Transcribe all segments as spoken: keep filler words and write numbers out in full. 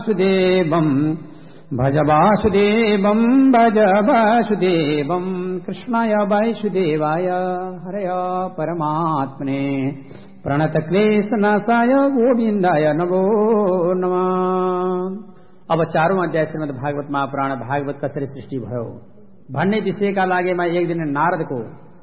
वासुदेवं भज वासुदेवं भज वासुदेवं कृष्णाय वासुदेवाय हरय परमात्मने प्रणतक्लेशनाशाय गोविन्दाय नमो नमः। अब चारौं अध्याय श्रीमद् भागवत महापुराण भागवत कसरी सृष्टि भयो भन्ने विषयका लागेमा एक दिन नारदको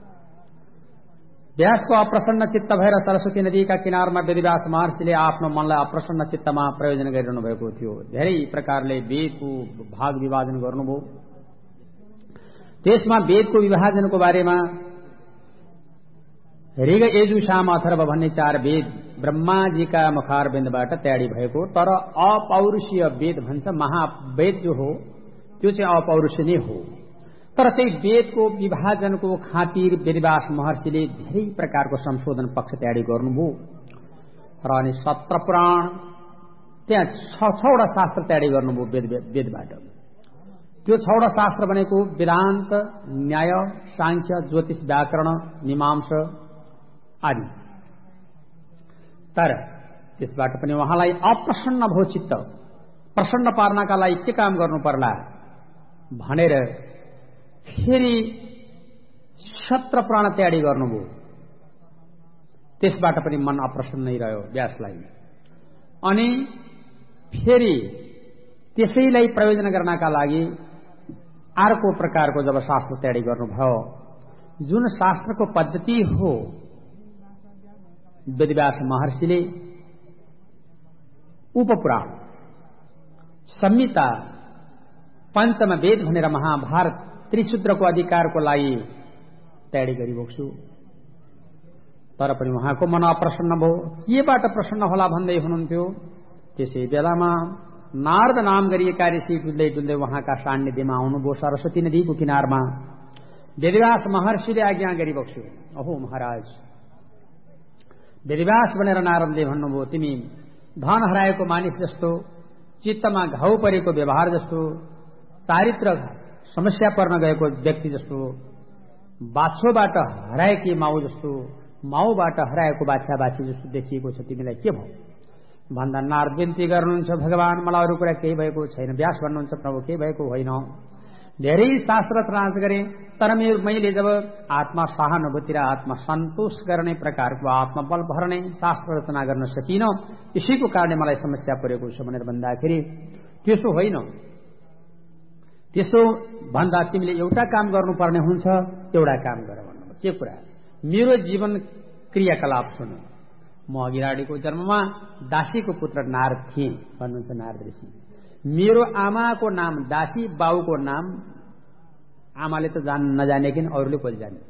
व्यासको अप्रसन्न चित्त भएर सरस्वती नदीका किनारमा वेदव्यास महर्षिले आफ्नो मनलाई अप्रसन्न चित्तमा प्रयोजन गरिरहनु भएको थियो। धेरै प्रकारले वेदको भाग विभाजन गर्नुभयो। त्यसमा वेदको विभाजनको बारेमा ऋग यजु साम अथर्व भन्ने चार वेद ब्रह्माजीका मुखारविन्दबाट तयारी भएको, तर अपौरुषीय वेद भन्छ। महावेद जो हो त्यो चाहिँ अपौरुषीय नै हो। तर त्यही वेदको विभाजनको खातिर वेदव्यास महर्षिले धेरै प्रकारको संशोधन पक्ष तयारी गर्नुभयो र अनि सत्र पुराण त्यहाँ छ छवटा शास्त्र तयारी गर्नुभयो वेद वेदबाट। त्यो छवटा शास्त्र भनेको वेदान्त, न्याय, सांख्य, ज्योतिष, व्याकरण, मीमांसा आदि। तर त्यसबाट पनि उहाँलाई अप्रसन्न भयो चित्त। प्रसन्न पार्नका लागि के काम गर्नु पर्ला भनेर फेरि सत्र पुराण तयारी गर्नुभयो। त्यसबाट पनि मन अप्रसन्न नै रह्यो व्यासलाई। अनि फेरि त्यसैलाई प्रयोजन गर्नका लागि अर्को प्रकारको जब शास्त्र तयारी गर्नुभयो, जुन शास्त्रको पद्धति हो वेदव्यास महर्षिले उपपुराण, संहिता, पञ्चम वेद भनेर महाभारत त्रिसूत्रको अधिकारको लागि तयारी गरिरहेको छु। तर पनि उहाँको मन अप्रसन्न भयो। केबाट प्रसन्न होला भन्दै हुनुहुन्थ्यो। त्यसै बेलामा नारद नाम गरिएका ऋषि डुल्दै डुल्दै उहाँका सान्निध्यमा आउनुभयो सरस्वती नदीको किनारमा। वेदव्यास महर्षिले आज्ञा गरिरहेको छु, अहो महाराज, वेदव्यास भनेर नारदले भन्नुभयो, तिमी धन हराएको मानिस जस्तो, चित्तमा घाउ परेको व्यवहार जस्तो, चारित्र समस्या पर्न गएको व्यक्ति जस्तो, बाछोबाट हराएकी माउ जस्तो, माउबाट हराएको बाछा बाछी जस्तो देखिएको छ, तिमीलाई के भयो भन्दा नारद विन्ती गर्नुहुन्छ, भगवान मलाई अरू कुरा केही भएको छैन। व्यास भन्नुहुन्छ, प्रभु केही भएको होइन। धेरै शास्त्र त्रास गरे, तर मेरो मैले जब आत्मा सहानुभूति र आत्मा सन्तोष गर्ने प्रकारको आत्मबल भर्ने शास्त्र रचना गर्न सकिन, यसैको कारणले मलाई समस्या परेको छ भनेर भन्दाखेरि, त्यसो होइन, त्यसो भन्दा तिमीले एउटा काम गर्नुपर्ने हुन्छ, एउटा काम गर भन्नु। के कुरा? मेरो जीवन क्रियाकलाप सुन। म अघिराडीको जन्ममा दासीको पुत्र नारद थिएँ भन्नुहुन्छ नारद ऋषि। मेरो आमाको नाम दासी, बाउको नाम आमाले त जान नजाने कि अरूले पो जाने।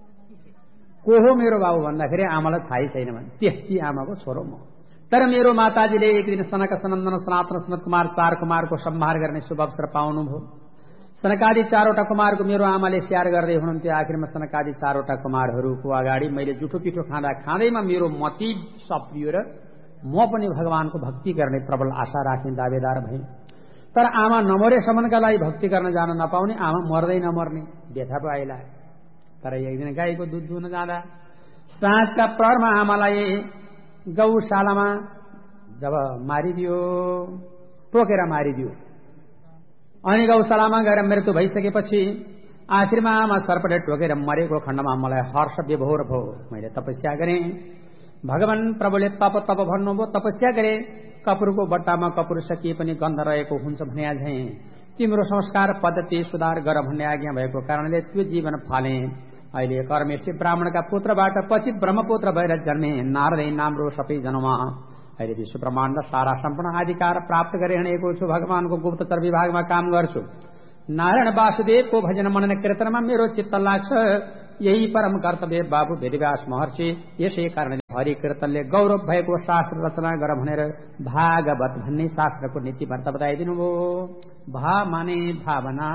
को हो मेरो बाबु भन्दाखेरि आमालाई थाहै छैन भने त्यति आमाको छोरो म। तर मेरो माताजीले एक दिन सनक, सनन्दन, सनातन, सनत कुमार चार कुमारको संहार गर्ने शुभ अवसर पाउनुभयो। सनकादि चारवटा कुमारको मेरो आमाले स्याहार गर्दै हुनुहुन्थ्यो। आखिरमा सनकादि चारवटा कुमारहरूको अगाडि मैले जुठो पिठो खाँदा खाँदैमा मेरो मति सप्रियो र म पनि भगवानको भक्ति गर्ने प्रबल आशा राख्ने दावेदार भएँ। तर आमा नमरेसम्मका लागि भक्ति गर्न जान नपाउने, आमा मर्दै नमर्ने व्यथा पो आइला। तर एक दिन गाईको दुध दुहुन जाँदा साँझका प्रहरमा आमालाई गौशालामा जब मारिदियो, टोकेर मारिदियो, अनि गौशालामा गएर मृत्यु भइसकेपछि आखिरमा आमा सर्पले टोकेर मरेको खण्डमा मलाई हर्ष विभोर भयो। मैले तपस्या गरेँ। भगवान प्रभुले तप तप भन्नुभयो, तपस्या गरे। कपुरको बट्टामा कपुर सकिए पनि गन्ध रहेको हुन्छ भने झैँ तिम्रो संस्कार पद्धति सुधार गर भन्ने आज्ञा भएको कारणले त्यो जीवन फाले। अहिले कर्मेशी ब्राह्मणका पुत्रबाट पछि ब्रह्मपुत्र भएर जन्मे नारदै नाम्रो सबै जन्ममा अहिले विश्व ब्रह्माण्ड सारा सम्पूर्ण अधिकार प्राप्त गरे हिँडेको छु। भगवानको गुप्तचर विभागमा काम गर्छु। नारायण वासुदेवको भजन मनन कीर्तनमा मेरो चित्त लाग्छ। यही परम कर्तव्य बाबु वेदव्यास महर्षि। यसै कारणले हरि कीर्तनले गौरव भएको शास्त्र रचना गर भनेर भागवत भन्ने शास्त्रको नीति व्रत बताइदिनु भयो। भा माने भावना,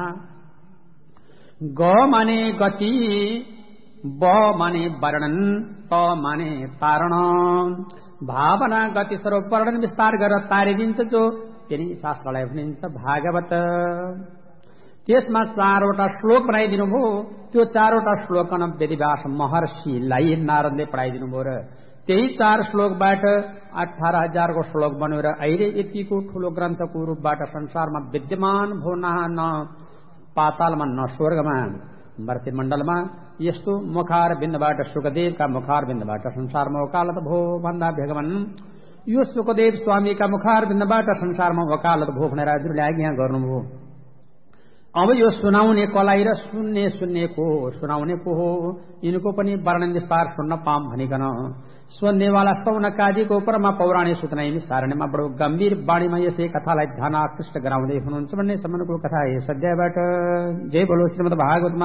ग माने गति, ब माने वर्णन, त माने तारण। भावना गति स्वरूप वर्णन विस्तार गरेर तारिदिन्छ जो, त्यही शास्त्रलाई भनिन्छ भागवत। त्यसमा चारवटा श्लोक बनाइदिनु भयो। त्यो चारवटा श्लोक वेदव्यास महर्षिलाई नारदले पढाइदिनु भयो र त्यही चार श्लोकबाट अठार हजारको श्लोक बन्यो र अहिले यतिको ठूलो ग्रन्थको रूपबाट संसारमा विद्यमान भो न पातालमा न स्वर्गमा मर्त्यमण्डलमा यस्तो मुखार बिन्दबाट सुखदेवका मुखार बिन्दबाट संसारमा वकालत भो भन्दा भेगमन यो सुखदेव स्वामीका मुखार बिन्दबाट संसारमा वकालत भो भनेर हजुरले आज्ञा गर्नुभयो। अब यो सुनाउने कलाई र सुन्ने सुन्नेको सुनाउने को हो यिनको पनि वर्णन विस्तार सुन्न पाम भनिकन सुन्नेवाला सौन काजीको उपरमा पौराणिक सूचना सारणीमा बडो गम्भीर बाणीमा यसै कथालाई ध्यान आकृष्ट गराउँदै हुनुहुन्छ भन्ने सम्बन्धको कथा यस अध्यायबाट। जय बोलो श्रीमद् भागवत।